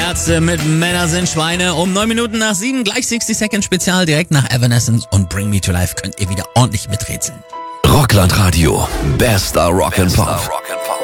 Ärzte mit Männer sind Schweine. Um 9 Minuten nach 7, gleich 60 Second Spezial, direkt nach Evanescence und Bring Me to Life könnt ihr wieder ordentlich miträtseln. Rockland Radio, bester Rock and Pop.